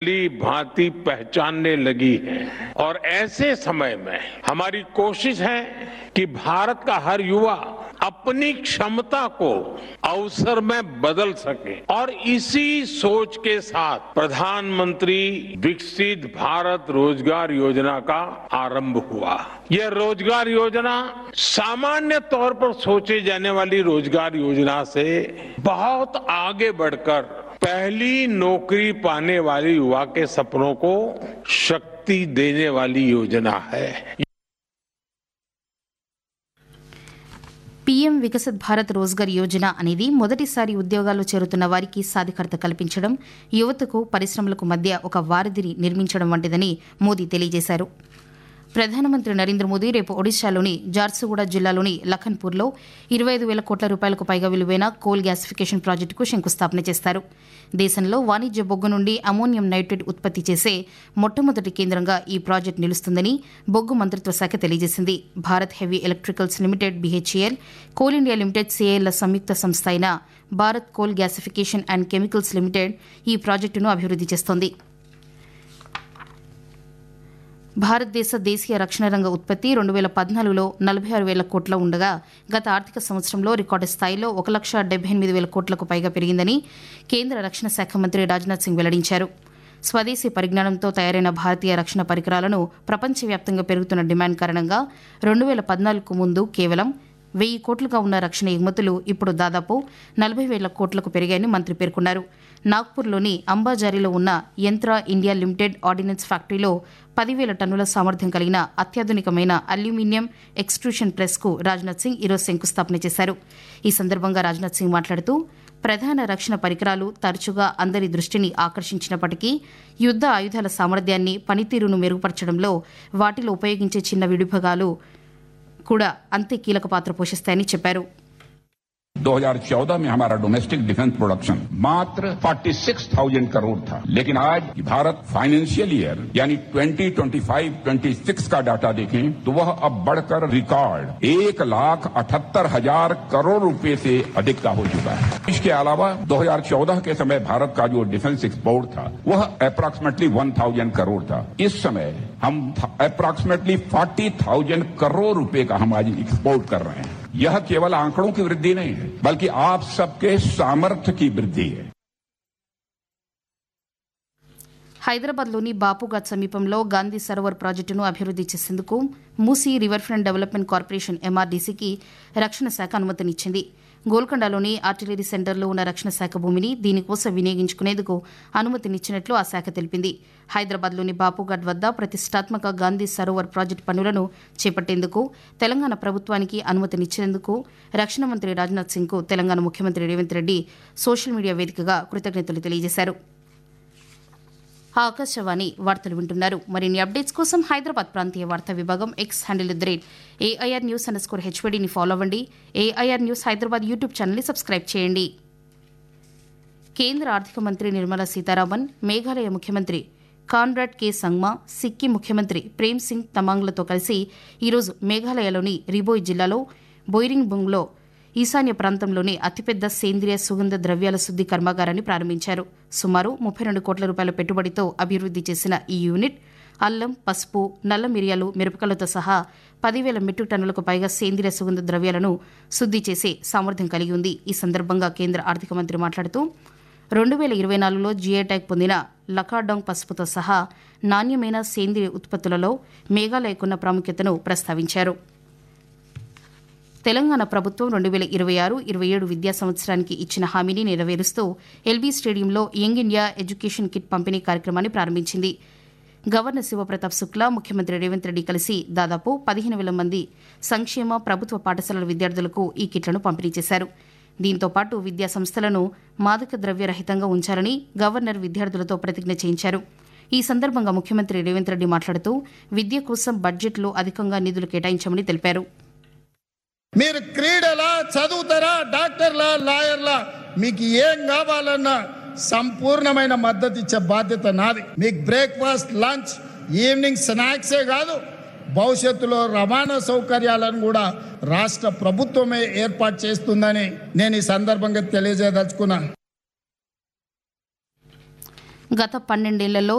भली भांति पहचानने लगी है और ऐसे समय में हमारी कोशिश है कि भारत का हर युवा अपनी क्षमता को अवसर में बदल सके और इसी सोच के साथ प्रधानमंत्री विकसित भारत रोजगार योजना का आरंभ हुआ। यह रोजगार योजना सामान्य तौर पर सोचे जाने वाली रोजगार योजना से बहुत आगे बढ़कर पहली नौकरी पाने वाले युवा के सपनों को शक्ति देने वाली योजना है। పీఎం వికసిత్ భారత్ రోజ్గార్ యోజన అనేది మొదటిసారి ఉద్యోగాల్లో చేరుతున్న వారికి సాధికారత కల్పించడం, యువతకు పరిశ్రమలకు మధ్య ఒక వారధిని నిర్మించడం వంటిదని మోదీ తెలియజేశారు. ప్రధానమంత్రి నరేంద్ర మోదీ రేపు ఒడిశాలోని జార్సుగూడ జిల్లాలోని లఖన్పూర్లో 25,000 కోట్ల రూపాయలకు పైగా విలువైన కోల్ గ్యాసిఫికేషన్ ప్రాజెక్టుకు శంకుస్థాపన చేస్తారు. దేశంలో వాణిజ్య బొగ్గు నుండి అమోనియం నైట్రేట్ ఉత్పత్తి చేసే మొట్టమొదటి కేంద్రంగా ఈ ప్రాజెక్టు నిలుస్తుందని బొగ్గు మంత్రిత్వ శాఖ తెలియజేసింది. Bharat heavy electricals limited BHEL, coal India limited సిఐఎల్ల సంయుక్త సంస్థ అయిన Bharat coal gasification and chemicals limited ఈ ప్రాజెక్టును అభివృద్ది చేస్తోంది. భారతదేశ దేశీయ రక్షణ రంగ ఉత్పత్తి 2014లో 46,000 కోట్ల ఉండగా గత ఆర్థిక సంవత్సరంలో రికార్డు స్థాయిలో 1,78,000 కోట్లకు పైగా పెరిగిందని కేంద్ర రక్షణ శాఖ మంత్రి రాజ్నాథ్ సింగ్ వెల్లడించారు. స్వదేశీ పరిజ్ఞానంతో తయారైన భారతీయ రక్షణ పరికరాలను ప్రపంచవ్యాప్తంగా పెరుగుతున్న డిమాండ్ కారణంగా 2014కు ముందు కేవలం 1,000 కోట్లుగా ఉన్న రక్షణ ఎగుమతులు ఇప్పుడు దాదాపు 40,000 కోట్లకు పెరిగాయని మంత్రి పేర్కొన్నారు. నాగ్పూర్లోని అంబాజారీలో ఉన్న యంత్రా ఇండియా లిమిటెడ్ ఆర్డినెన్స్ ఫ్యాక్టరీలో 10,000 టన్నుల సామర్థ్యం కలిగిన అత్యాధునికమైన అల్యూమినియం ఎక్స్ట్రూషన్ ప్రెస్కు రాజ్నాథ్ సింగ్ ఈరోజు శంకుస్థాపన చేశారు. ఈ సందర్భంగా రాజ్నాథ్ సింగ్ మాట్లాడుతూ ప్రధాన రక్షణ పరికరాలు తరచుగా అందరి దృష్టిని ఆకర్షించినప్పటికీ యుద్ద ఆయుధాల సామర్థ్యాన్ని, పనితీరును మెరుగుపరచడంలో వాటిలో ఉపయోగించే చిన్న విడిభాగాలు కూడా అంతే కీలక పాత్ర పోషిస్తాయని చెప్పారు. 2014 में हमारा डोमेस्टिक डिफेंस प्रोडक्शन मात्र 46,000 करोड़ था, लेकिन आज भारत फाइनेंशियल ईयर यानी 2025-26 का डाटा देखें तो वह अब बढ़कर रिकॉर्ड 1,78,000 करोड़ रुपए से अधिक का हो चुका है. इसके अलावा 2014 के समय भारत का जो डिफेंस एक्सपोर्ट था वह अप्रॉक्सीमेटली 1,000 करोड़ था. इस समय हम अप्रॉक्सीमेटली 40,000 करोड़ रुपए का हम आज एक्सपोर्ट कर रहे हैं. यह केवल आंकड़ों की वृद्धि नहीं है, बल्कि आप सबके सामर्थ्य की वृद्धि है. హైదరాబాద్లోని బాపుఘాట్ సమీపంలో గాంధీ సరోవర్ ప్రాజెక్టును అభివృద్ది చేసేందుకు Musi river front development corporation ఎంఆర్డీసీకి రక్షణ శాఖ అనుమతినిచ్చింది. గోల్కొండలోని ఆర్టిలరీ సెంటర్లో ఉన్న రక్షణ శాఖ భూమిని దీనికోసం వినియోగించుకునేందుకు అనుమతినిచ్చినట్లు ఆ శాఖ తెలిపింది. హైదరాబాద్లోని బాపుఘాట్ వద్ద ప్రతిష్టాత్మక గాంధీ సరోవర్ ప్రాజెక్టు పనులను చేపట్టేందుకు తెలంగాణ ప్రభుత్వానికి అనుమతినిచ్చినందుకు రక్షణ మంత్రి రాజ్నాథ్ సింగ్కు తెలంగాణ ముఖ్యమంత్రి రేవంత్ రెడ్డి సోషల్ మీడియా వేదికగా కృతజ్ఞతలు తెలియజేశారు. ఆకాశవాణి వార్తలు వింటున్నారు. మరిన్ని అప్డేట్స్ కోసం హైదరాబాద్ ప్రాంతీయ వార్తా విభాగం ఎక్స్ హ్యాండిల్ @AIR News_HVDని ఫాలో అవ్వండి. AIR న్యూస్ హైదరాబాద్ యూట్యూబ్ ఛానల్ని సబ్స్క్రైబ్ చేయండి. కేంద్ర ఆర్థిక మంత్రి నిర్మలా సీతారామన్, మేఘాలయ ముఖ్యమంత్రి కాన్రాడ్ కే సంగ్మా, సిక్కిం ముఖ్యమంత్రి ప్రేమ్ సింగ్ తమాంగ్లతో కలిసి ఈరోజు మేఘాలయలోని రిబోయ్ జిల్లాలో బొయిరింగ్బుంగ్లో ఈశాన్య ప్రాంతంలోని అతిపెద్ద సేంద్రియ సుగంధ ద్రవ్యాల శుద్ది కర్మాగారాన్ని ప్రారంభించారు. సుమారు 32 కోట్ల రూపాయల పెట్టుబడితో అభివృద్ది చేసిన ఈ యూనిట్ అల్లం, పసుపు, నల్ల మిరియాలు, మిరపకాయలతో సహా 10,000 మెట్రిక్ టన్నులకు పైగా సేంద్రియ సుగంధ ద్రవ్యాలను శుద్ది చేసే సామర్థ్యం కలిగి ఉంది. ఈ సందర్భంగా కేంద్ర ఆర్థిక మంత్రి మాట్లాడుతూ 2024లో జీఐ ట్యాగ్ పొందిన లకాడాంగ్ పసుపుతో సహా నాణ్యమైన సేంద్రియ ఉత్పత్తులలో మేఘాలయకున్న ప్రాముఖ్యతను ప్రస్తావించారు. తెలంగాణ ప్రభుత్వం 2026-27 విద్యా సంవత్సరానికి ఇచ్చిన హామీని నెరవేరుస్తూ ఎల్బీ స్టేడియంలో యంగ్ ఇండియా ఎడ్యుకేషన్ కిట్ పంపిణీ కార్యక్రమాన్ని ప్రారంభించింది. గవర్నర్ శివప్రతాప్ శుక్లా, ముఖ్యమంత్రి రేవంత్ రెడ్డి కలిసి దాదాపు 15,000 మంది సంక్షేమ ప్రభుత్వ పాఠశాలల విద్యార్థులకు ఈ కిట్లను పంపిణీ చేశారు. దీంతో పాటు విద్యా సంస్థలను మాదక ద్రవ్య రహితంగా ఉంచాలని గవర్నర్ విద్యార్థులతో ప్రతిజ్ఞ చేయించారు. ఈ సందర్భంగా ముఖ్యమంత్రి రేవంత్ రెడ్డి మాట్లాడుతూ విద్య కోసం బడ్జెట్లో అధికంగా నిధులు కేటాయించామని తెలిపారు. మీరు క్రీడలా, చదువుతారా, డాక్టర్లా, లాయర్లా, మీకు ఏం కావాలన్నా సంపూర్ణమైన మద్దతు ఇచ్చే బాధ్యత నాది. మీకు బ్రేక్ఫాస్ట్, లంచ్, ఈవినింగ్ స్నాక్సే కాదు, భవిష్యత్తులో రవాణా సౌకర్యాలను కూడా రాష్ట్ర ప్రభుత్వమే ఏర్పాటు చేస్తుందని నేను ఈ సందర్భంగా తెలియజేయదలుచుకున్నాను. గత 12 ఏళ్లలో